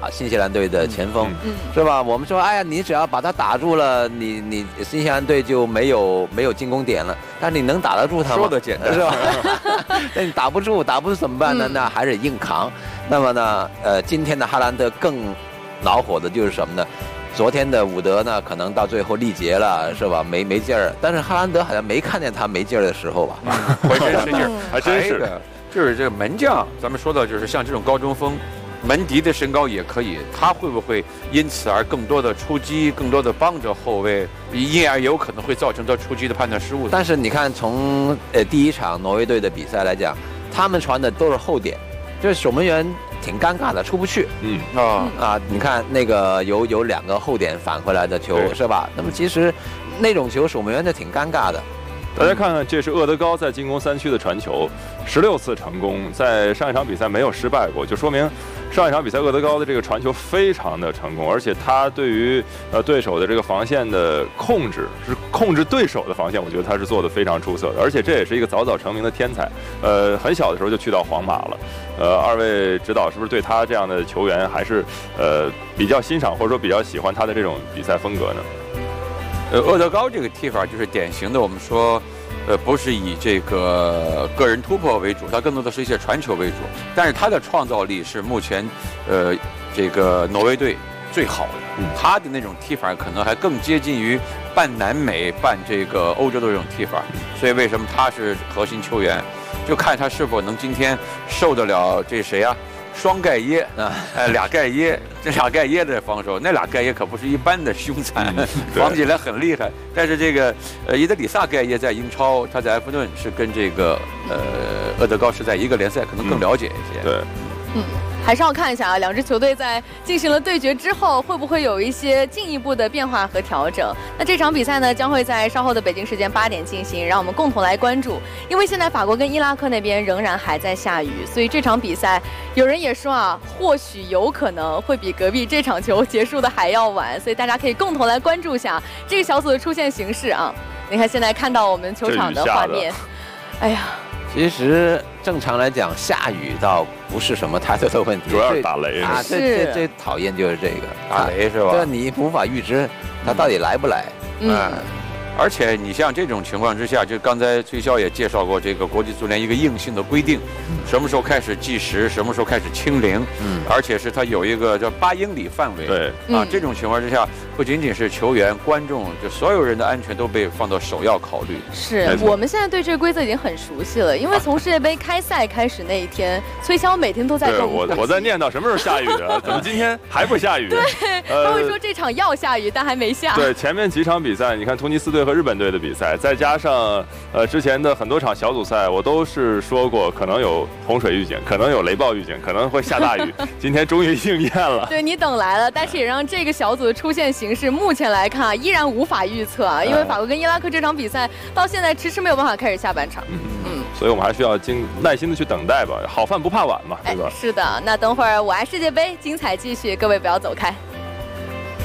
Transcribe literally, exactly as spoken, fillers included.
新西兰队的前锋，嗯、是吧？我们说，哎呀，你只要把他打住了，你你新西兰队就没有没有进攻点了。但你能打得住他吗？ 说的简单是吧？那你打不住，打不住怎么办呢？那还是硬扛。那么呢，呃，今天的哈兰德更恼火的就是什么呢？昨天的伍德呢，可能到最后力竭了，是吧？没没劲儿。但是哈兰德好像没看见他没劲儿的时候吧？ 浑身是劲儿，还真是的。就是这个门将，咱们说到就是像这种高中锋，门迪的身高也可以，他会不会因此而更多的出击，更多的帮着后卫，因而有可能会造成他出击的判断失误。 但是你看，从呃第一场挪威队的比赛来讲，他们传的都是后点，就是守门员挺尴尬的，出不去。 嗯啊啊，你看那个有有两个后点返回来的球是吧？那么其实那种球守门员就挺尴尬的。 大家看看，这是厄德高在进攻三区的传球，十六次成功，在上一场比赛没有失败过，就说明上一场比赛厄德高的这个传球非常的成功，而且他对于呃对手的这个防线的控制，是控制对手的防线，我觉得他是做得非常出色的，而且这也是一个早早成名的天才，呃，很小的时候就去到皇马了，呃，二位指导是不是对他这样的球员还是呃比较欣赏，或者说比较喜欢他的这种比赛风格呢？ 呃，厄德高这个踢法就是典型的，我们说，呃，不是以这个个人突破为主，他更多的是一些传球为主。但是他的创造力是目前，呃，这个挪威队最好的。嗯、他的那种踢法可能还更接近于半南美、半这个欧洲的这种踢法。所以为什么他是核心球员，就看他是否能今天受得了这谁啊？双盖耶啊，呃，俩盖耶，这俩盖耶的防守，那俩盖耶可不是一般的凶残，嗯、防起来很厉害。但是这个呃，伊德里萨盖耶在英超，他在埃弗顿是跟这个呃厄德高是在一个联赛，可能更了解一些。 嗯、对， 嗯。还是要看一下啊，两支球队在进行了对决之后，会不会有一些进一步的变化和调整？那这场比赛呢，将会在稍后的北京时间八点进行，让我们共同来关注。因为现在法国跟伊拉克那边仍然还在下雨，所以这场比赛有人也说啊，或许有可能会比隔壁这场球结束的还要晚，所以大家可以共同来关注一下这个小组的出现形势啊。你看现在看到我们球场的画面，哎呀。 其实正常来讲，下雨倒不是什么太多的问题， 主要是打雷啊，最最最讨厌就是这个打雷是吧？ 这你无法预知它到底来不来。 嗯。嗯而且你像这种情况之下，就刚才崔骁也介绍过，这个国际足联一个硬性的规定，什么时候开始计时，什么时候开始清零，嗯，而且是它有一个叫八英里范围， 对， 啊，这种情况之下，不仅仅是球员、观众，就所有人的安全都被放到首要考虑。 是我们现在对这个规则已经很熟悉了，因为从世界杯开赛开始那一天，崔骁每天都在跟我我在念叨什么时候下雨啊？怎么今天还不下雨？ 对，呃、他会说这场要下雨，但还没下。 对，前面几场比赛，你看突尼斯队和日本队的比赛。再加上呃之前的很多场小组赛，我都是说过可能有洪水预警，可能有雷暴预警，可能会下大雨。今天终于应验了。 对，你等来了，但是也让这个小组的出现形势目前来看啊，依然无法预测啊，因为法国跟伊拉克这场比赛到现在迟迟没有办法开始下半场。 嗯嗯，所以我们还需要经耐心的去等待吧，好饭不怕晚嘛，对吧？ 是的，那等会儿我爱世界杯，精彩继续，各位不要走开。